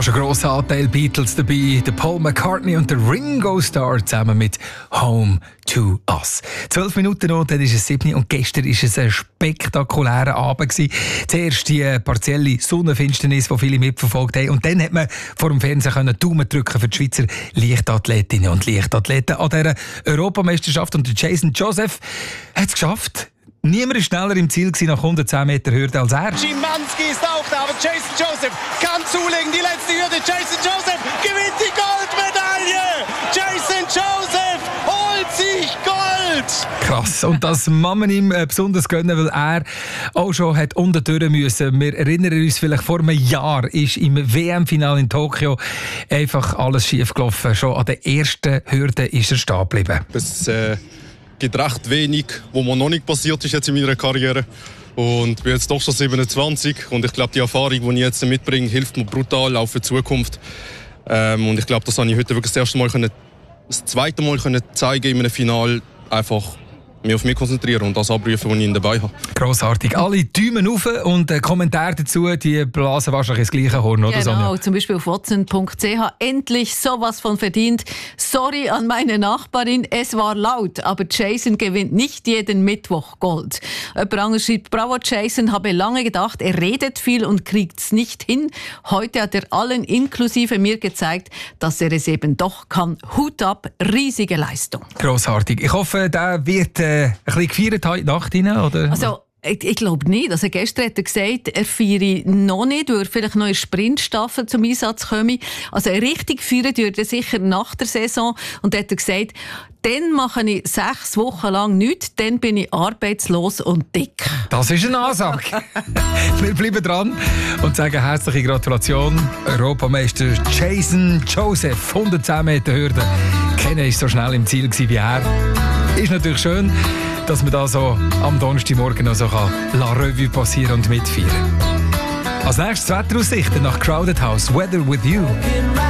ist ein grosser Anteil Beatles dabei. Der Paul McCartney und der Ringo Starr zusammen mit «Home to Us». 12 Minuten noch, dann ist es 7 und gestern war es ein spektakulärer Abend. Zuerst die partielle Sonnenfinsternis, die viele mitverfolgt haben. Und dann hat man vor dem Fernsehen Daumen drücken für die Schweizer Leichtathletinnen und Leichtathleten an dieser Europameisterschaft. Und der Jason Joseph hat es geschafft. Niemand war schneller im Ziel nach 110 Meter Hürde als er. Schimanski ist auch da, aber Jason Joseph kann zulegen. Die letzte Hürde. Jason Joseph gewinnt die Goldmedaille. Jason Joseph holt sich Gold. Krass. Und das kann man ihm besonders gönnen, weil er auch schon hat unten durch müssen. Wir erinnern uns, vielleicht vor einem Jahr ist im WM-Finale in Tokio einfach alles schief gelaufen. Schon an der ersten Hürde ist er stehen geblieben. Es gibt recht wenig, was mir noch nicht passiert ist jetzt in meiner Karriere. Und ich bin jetzt doch schon 27 und ich glaube, die Erfahrung, die ich jetzt mitbringe, hilft mir brutal auch für die Zukunft. Und ich glaube, das habe ich heute wirklich das zweite Mal zeigen in einem Finale, einfach mich auf mich konzentrieren und das abrufen, was ich dabei habe. Grossartig. Alle Daumen auf und Kommentare dazu, die blasen wahrscheinlich ins gleiche Horn, oder Sonja? Genau, zum Beispiel auf watson.ch. Endlich sowas von verdient. Sorry an meine Nachbarin, es war laut, aber Jason gewinnt nicht jeden Mittwoch Gold. Jemand anderes schreibt, bravo Jason, habe lange gedacht, er redet viel und kriegt's nicht hin. Heute hat er allen inklusive mir gezeigt, dass er es eben doch kann. Hut ab, riesige Leistung. Grossartig. Ich hoffe, der wird ein bisschen gefeiert heute Nacht rein, oder? Also, ich glaube nicht. Also gestern hat er gesagt, er feiere noch nicht, weil er vielleicht noch in der Sprintstaffel zum Einsatz komme. Also richtig feiern würde er sicher nach der Saison. Und hat er gesagt, dann mache ich 6 Wochen lang nichts, dann bin ich arbeitslos und dick. Das ist eine Ansage. Wir bleiben dran und sagen herzliche Gratulation. Europameister Jason Joseph, 110 Meter Hürde. Keiner war so schnell im Ziel wie er. Ist natürlich schön, dass man da so am Donnerstagmorgen noch so La Revue passieren und mitfeiern. Als nächstes Wetteraussichten nach Crowded House, Weather with You.